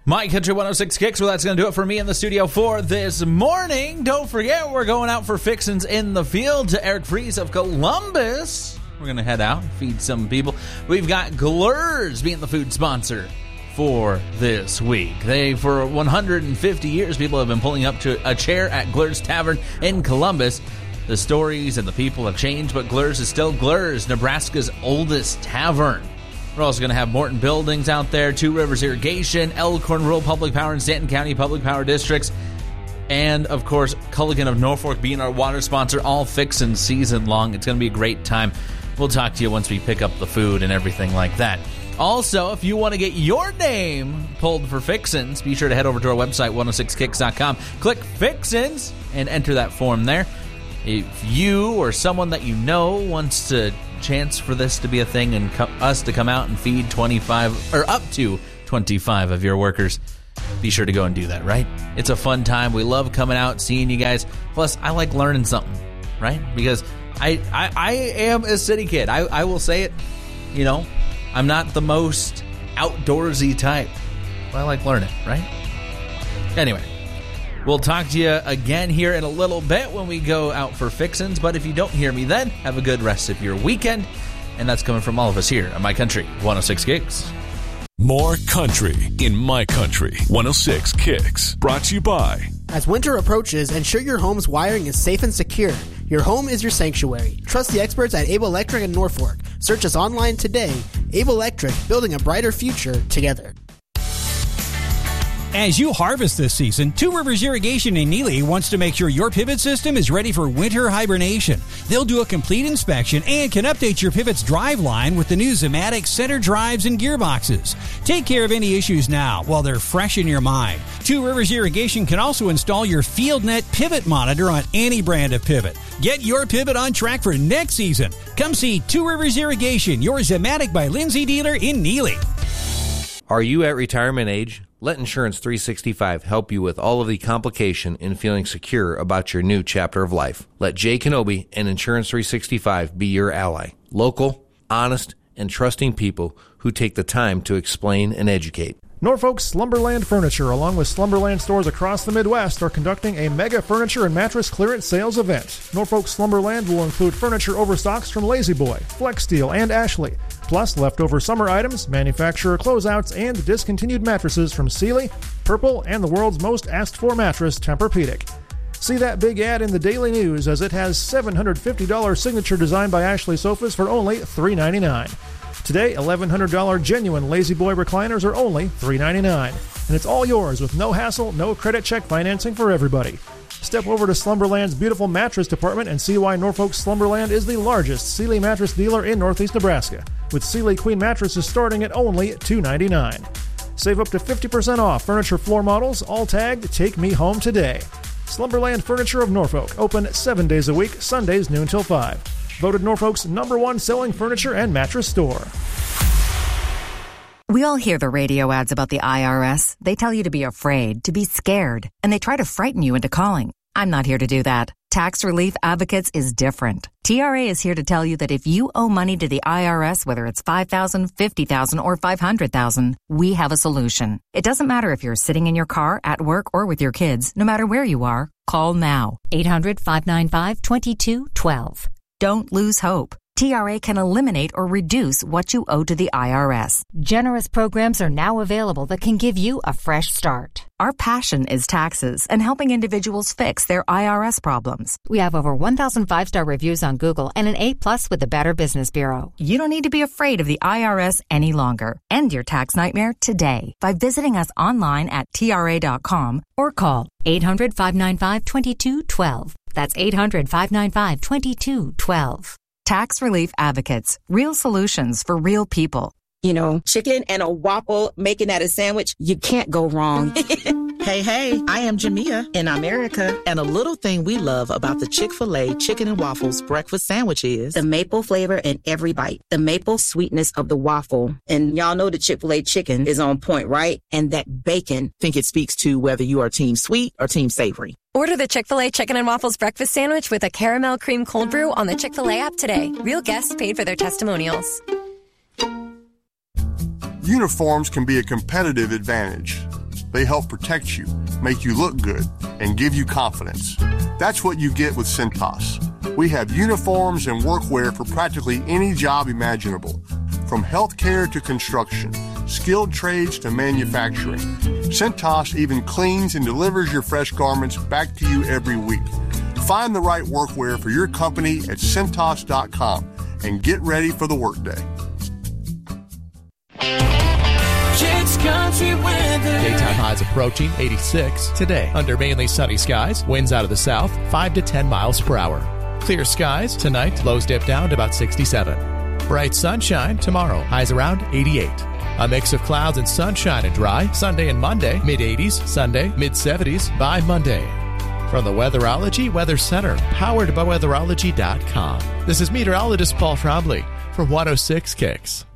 My Country 106 Kicks. Well, that's going to do it for me in the studio for this morning. Don't forget, we're going out for Fixins in the Field to Eric Fries of Columbus. We're going to head out, feed some people. We've got Glur's being the food sponsor for this week. For 150 years, people have been pulling up to a chair at Glur's Tavern in Columbus. The stories and the people have changed, but Glur's is still Glur's, Nebraska's oldest tavern. We're also going to have Morton Buildings out there, Two Rivers Irrigation, Elkhorn Rural Public Power, and Stanton County Public Power Districts. And, of course, Culligan of Norfolk being our water sponsor, all fixin' season long. It's going to be a great time. We'll talk to you once we pick up the food and everything like that. Also, if you want to get your name pulled for Fixins, be sure to head over to our website, 106kicks.com. Click Fixins and enter that form there. If you or someone that you know wants to chance for this to be a thing and us to come out and feed 25 or up to 25 of your workers, be sure to go and do that, right? It's a fun time. We love coming out, seeing you guys. Plus, I like learning something, right? Because I am a city kid. I will say it, you know, I'm not the most outdoorsy type. But I like learning, right? Anyway, we'll talk to you again here in a little bit when we go out for Fixins. But if you don't hear me then, have a good rest of your weekend. And that's coming from all of us here on My Country 106 Kicks. More country in My Country 106 Kicks. Brought to you by... As winter approaches, ensure your home's wiring is safe and secure. Your home is your sanctuary. Trust the experts at Able Electric in Norfolk. Search us online today. Able Electric, building a brighter future together. As you harvest this season, Two Rivers Irrigation in Neely wants to make sure your pivot system is ready for winter hibernation. They'll do a complete inspection and can update your pivot's drive line with the new Zematic center drives and gearboxes. Take care of any issues now while they're fresh in your mind. Two Rivers Irrigation can also install your FieldNet pivot monitor on any brand of pivot. Get your pivot on track for next season. Come see Two Rivers Irrigation, your Zematic by Lindsay dealer in Neely. Are you at retirement age? Let Insurance 365 help you with all of the complication in feeling secure about your new chapter of life. Let Jay Kenobi and Insurance 365 be your ally. Local, honest, and trusting people who take the time to explain and educate. Norfolk Slumberland Furniture, along with Slumberland stores across the Midwest, are conducting a mega furniture and mattress clearance sales event. Norfolk Slumberland will include furniture overstocks from Lazy Boy, Flex Steel, and Ashley, plus leftover summer items, manufacturer closeouts, and discontinued mattresses from Sealy, Purple, and the world's most asked-for mattress, Tempur-Pedic. See that big ad in the Daily News, as it has $750 signature design by Ashley sofas for only $399. Today, $1,100 genuine Lazy Boy recliners are only $399. And it's all yours with no hassle, no credit check financing for everybody. Step over to Slumberland's beautiful mattress department and see why Norfolk Slumberland is the largest Sealy mattress dealer in Northeast Nebraska, with Sealy Queen mattresses starting at only $299. Save up to 50% off furniture floor models, all tagged Take Me Home Today. Slumberland Furniture of Norfolk, open 7 days a week, Sundays noon till 5. Voted Norfolk's #1 selling furniture and mattress store. We all hear the radio ads about the IRS. They tell you to be afraid, to be scared, and they try to frighten you into calling. I'm not here to do that. Tax Relief Advocates is different. TRA is here to tell you that if you owe money to the IRS, whether it's $5,000, $50,000, or $500,000, we have a solution. It doesn't matter if you're sitting in your car, at work, or with your kids. No matter where you are, call now. 800-595-2212. Don't lose hope. TRA can eliminate or reduce what you owe to the IRS. Generous programs are now available that can give you a fresh start. Our passion is taxes and helping individuals fix their IRS problems. We have over 1,000 5-star reviews on Google and an A+ with the Better Business Bureau. You don't need to be afraid of the IRS any longer. End your tax nightmare today by visiting us online at TRA.com or call 800-595-2212. That's 800-595-2212. Tax Relief Advocates. Real solutions for real people. You know, chicken and a waffle, making that a sandwich, you can't go wrong. Hey, I am Jamia in America. And a little thing we love about the Chick-fil-A Chicken and Waffles breakfast sandwich is the maple flavor in every bite, the maple sweetness of the waffle. And y'all know the Chick-fil-A chicken is on point, right? And that bacon. Think it speaks to whether you are team sweet or team savory. Order the Chick-fil-A Chicken and Waffles breakfast sandwich with a caramel cream cold brew on the Chick-fil-A app today. Real guests paid for their testimonials. Uniforms can be a competitive advantage. They help protect you, make you look good, and give you confidence. That's what you get with Cintas. We have uniforms and workwear for practically any job imaginable, from healthcare to construction, skilled trades to manufacturing. Cintas even cleans and delivers your fresh garments back to you every week. Find the right workwear for your company at Cintas.com and get ready for the workday. Jake's Country Weather. Daytime highs approaching 86 today. Under mainly sunny skies, winds out of the south 5 to 10 miles per hour. Clear skies tonight, lows dip down to about 67. Bright sunshine tomorrow, highs around 88. A mix of clouds and sunshine and dry Sunday and Monday, mid-80s, Sunday, mid-70s by Monday. From the Weatherology Weather Center, powered by weatherology.com. This is meteorologist Paul Trombley for 106 Kicks.